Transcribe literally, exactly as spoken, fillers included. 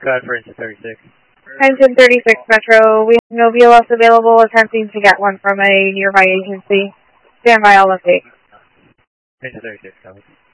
Go ahead for engine thirty-six. Engine thirty-six Metro, we have no V L S available, attempting to get one from a nearby agency. Stand by, I'll update. Engine thirty-six, copy.